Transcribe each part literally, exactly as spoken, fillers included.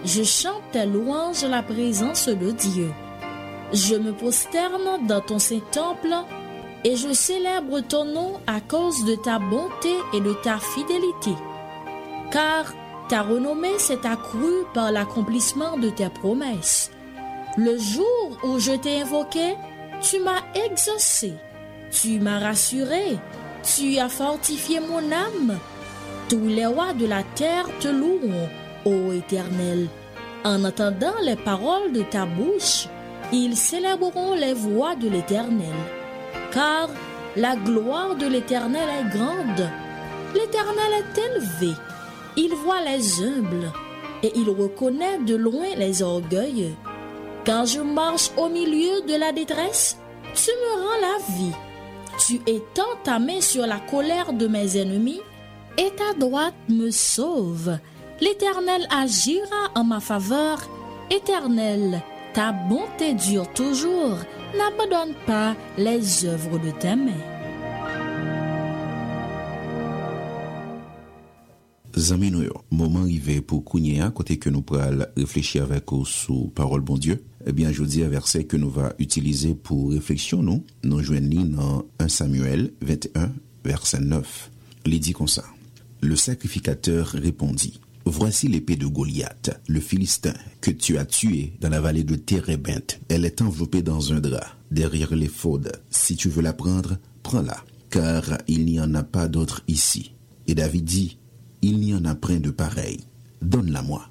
Je chante tes louanges à la présence de Dieu. Je me prosterne dans ton saint temple et je célèbre ton nom à cause de ta bonté et de ta fidélité. Car ta renommée s'est accrue par l'accomplissement de tes promesses. Le jour où je t'ai invoqué, tu m'as exaucé, tu m'as rassuré, tu as fortifié mon âme. Tous les rois de la terre te loueront, ô Éternel. En entendant les paroles de ta bouche, ils célébreront les voies de l'Éternel. Car la gloire de l'Éternel est grande. L'Éternel est élevé. Il voit les humbles et il reconnaît de loin les orgueilleux. Quand je marche au milieu de la détresse, tu me rends la vie. Tu étends ta main sur la colère de mes ennemis et ta droite me sauve. L'Éternel agira en ma faveur. Éternel, ta bonté dure toujours. N'abandonne pas les œuvres de tes mains. Zami nou yo, moment arrivé pour Kounia, côté que nous pourrons réfléchir avec vous sous parole bon Dieu. Eh bien, je dis un verset que nous va utiliser pour réflexion, nous. Nous joignons dans premier Samuel vingt et un, verset neuf. Il dit comme ça. Le sacrificateur répondit. Voici l'épée de Goliath, le Philistin, que tu as tué dans la vallée de Térébinthe. Elle est enveloppée dans un drap, derrière l'éphod. Si tu veux la prendre, prends-la, car il n'y en a pas d'autre ici. Et David dit, il n'y en a point de pareil. Donne-la-moi.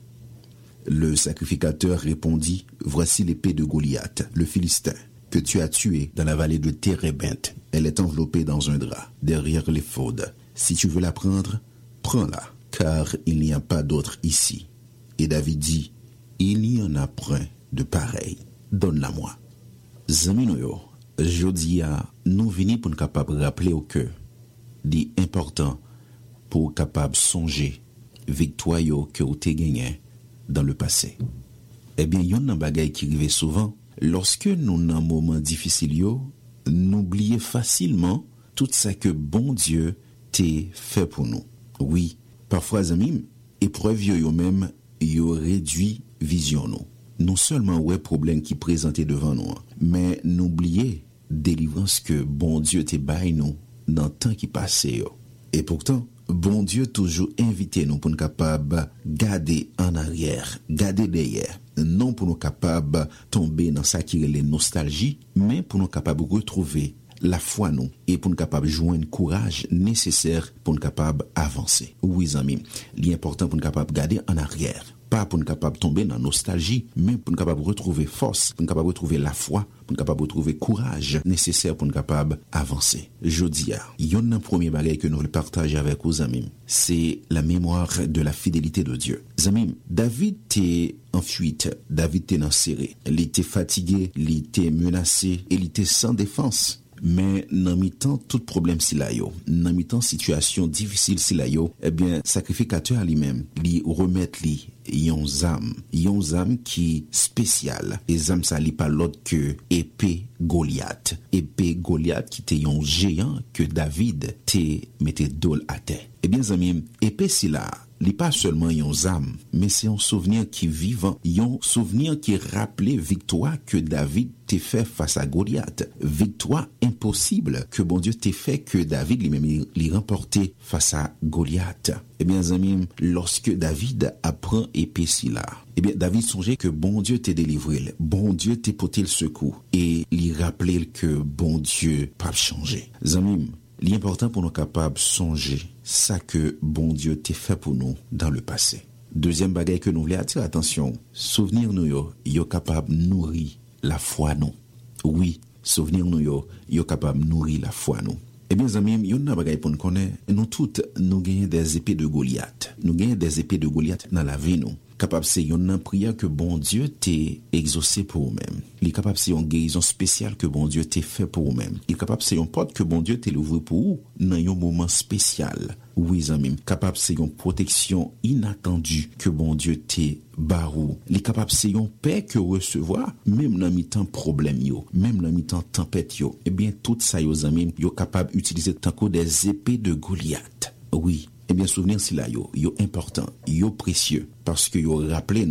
Le sacrificateur répondit, voici l'épée de Goliath, le Philistin, que tu as tué dans la vallée de Térébinthe. Elle est enveloppée dans un drap, derrière l'éphod. Si tu veux la prendre, prends-la, car il n'y a pas d'autre ici. Et David dit, il n'y en a point de pareil. Donne-la-moi. Zami nou yo, jodi a nous vini pour nous capable rappeler au cœur, dit important pour capable songer victoire yo que ou te gagné dans le passé. Eh bien, yon nan bagay qui rive souvent, lorsque nous nan moment difficile yo, n'oubliez facilement tout ça que bon Dieu t'est fait pour nous. Oui, parfois amis, épreuve yo yo même yo réduit vision nous. Non seulement ouais problème qui présentait devant nous, mais n'oubliez délivrance que bon Dieu t'est bail nous dans le temps qui passait yo. Et pourtant, bon Dieu toujours invité nous pour nous capables garder en arrière, garder derrière, non pour nous capables tomber dans ça qui est les nostalgie, mais pour nous capables retrouver la foi nous et pour nous capables joindre courage nécessaire pour nous capables avancer. Oui amis, l'important pour nous capables garder en arrière, pas pour nous capables tomber dans nostalgie, mais pour nous capables retrouver force, pour nous capables retrouver la foi, pour nous capables retrouver courage nécessaire pour nous capables avancer. Jodi a, yon un premier bagay que nous voulons partager avec vous amis, c'est la mémoire de la fidélité de Dieu. Amis, David était en fuite, David était enserré, il était fatigué, il était menacé, il était sans défense. Mais dans mi-temps tout problème si la yo, dans mi-temps situation difficile si la yo, eh bien sacrificateur lui-même, li remettre li yon zam, yon zam qui spécial. Et zam ça li pas l'autre que épée Goliath. Épée Goliath qui était yon géant que David te mettait dol à terre. Eh bien amis, épée si la li pas seulement yon zam, mais c'est un souvenir qui vivant, yon souvenir qui rappelait victoire que David t'est fait face à Goliath. Victoire impossible que bon Dieu t'ait fait que David lui-même l'y remporté face à Goliath. Eh bien, amis, lorsque David apprend épée si là, eh bien, David songeait que bon Dieu t'ait délivré, bon Dieu t'ait porté le secours et lui rappelait que bon Dieu pas changé. Amis, l'important pour nous capables songer ça que bon Dieu t'ait fait pour nous dans le passé. Deuxième bagage que nous voulons attirer attention, souvenir nous yo, yo capable nourrir la foi nous. Oui, souvenir nous yo, yo capable nourrir la foi nous. Eh bien amis, yon nan bagay pour nous connaître, nous toutes nous gagnons des épées de Goliath. Nous gagnons des épées de Goliath dans la vie nous. Capable c'est yon nan prière que bon Dieu t'ait exaucé pour vous-même. Il est capable c'est une guérison spéciale que bon Dieu t'ait fait pour vous-même. Il est capable c'est une porte que bon Dieu t'ait ouvert pour vous dans un moment spécial. Oui amis, capable c'est une protection inattendue que bon Dieu t'ait barou. Il est capable c'est une paix que recevoir même dans mi-temps problème yo, même dans mi-temps tempête yo. Eh bien tout ça yo amis, yo capable utiliser tant que des épées de Goliath. Oui. Eh bien, souvenir si là, yo, yo important, yo précieux, parce que yo rappelé